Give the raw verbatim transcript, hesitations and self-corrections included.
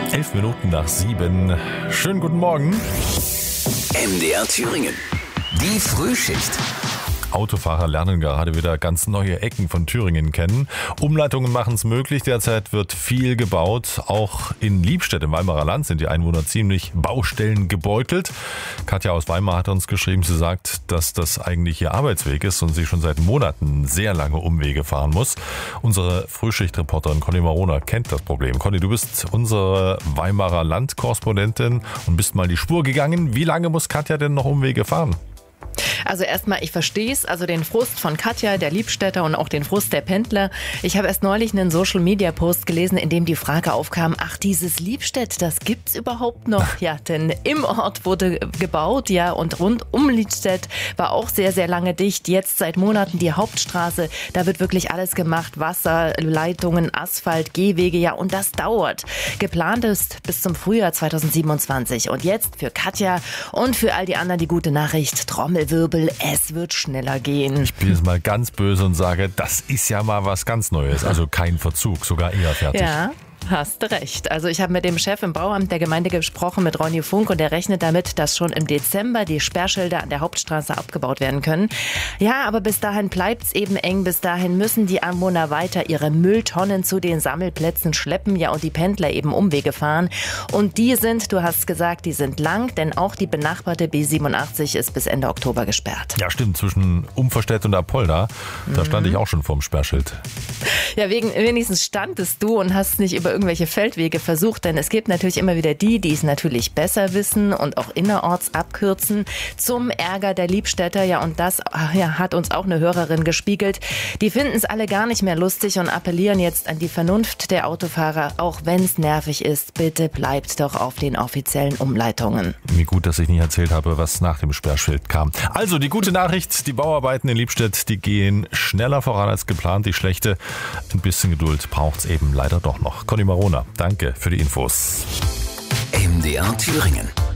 Elf Minuten nach sieben. Schönen guten Morgen. M D R Thüringen. Die Frühschicht. Autofahrer lernen gerade wieder ganz neue Ecken von Thüringen kennen. Umleitungen machen es möglich. Derzeit wird viel gebaut. Auch in Liebstedt im Weimarer Land sind die Einwohner ziemlich Baustellen gebeutelt. Katja aus Weimar hat uns geschrieben, sie sagt, dass das eigentlich ihr Arbeitsweg ist und sie schon seit Monaten sehr lange Umwege fahren muss. Unsere Frühschichtreporterin Conny Marona kennt das Problem. Conny, du bist unsere Weimarer Land-Korrespondentin und bist mal die Spur gegangen. Wie lange muss Katja denn noch Umwege fahren? Also erstmal, ich verstehe es, also den Frust von Katja, der Liebstädter und auch den Frust der Pendler. Ich habe erst neulich einen Social-Media-Post gelesen, in dem die Frage aufkam, ach, dieses Liebstedt, das gibt's überhaupt noch? Ja, denn im Ort wurde gebaut, ja, und rund um Liebstedt war auch sehr, sehr lange dicht. Jetzt seit Monaten die Hauptstraße, da wird wirklich alles gemacht, Wasser, Leitungen, Asphalt, Gehwege, ja, und das dauert. Geplant ist bis zum Frühjahr zweitausendsiebenundzwanzig. Und jetzt für Katja und für all die anderen die gute Nachricht, Trommelwirbel. Es wird schneller gehen. Ich bin jetzt mal ganz böse und sage, das ist ja mal was ganz Neues. Also kein Verzug, sogar eher fertig. Ja. Hast du recht. Also ich habe mit dem Chef im Bauamt der Gemeinde gesprochen, mit Ronny Funk, und der rechnet damit, dass schon im Dezember die Sperrschilder an der Hauptstraße abgebaut werden können. Ja, aber bis dahin bleibt's eben eng. Bis dahin müssen die Anwohner weiter ihre Mülltonnen zu den Sammelplätzen schleppen, ja, und die Pendler eben Umwege fahren. Und die sind, du hast gesagt, die sind lang, denn auch die benachbarte B siebenundachtzig ist bis Ende Oktober gesperrt. Ja, stimmt, zwischen Umverstedt und Apolda, da stand ich auch schon vorm Sperrschild. Ja, wegen, wenigstens standest du und hast nicht über irgendwelche Feldwege versucht, denn es gibt natürlich immer wieder die, die es natürlich besser wissen und auch innerorts abkürzen, zum Ärger der Liebstädter. Ja, und das ja, hat uns auch eine Hörerin gespiegelt. Die finden es alle gar nicht mehr lustig und appellieren jetzt an die Vernunft der Autofahrer, auch wenn es nervig ist, bitte bleibt doch auf den offiziellen Umleitungen. Wie gut, dass ich nicht erzählt habe, was nach dem Sperrschild kam. Also die gute Nachricht, die Bauarbeiten in Liebstedt, die gehen schneller voran als geplant. Die schlechte, ein bisschen Geduld braucht es eben leider doch noch. Conny Marona, danke für die Infos. M D R Thüringen.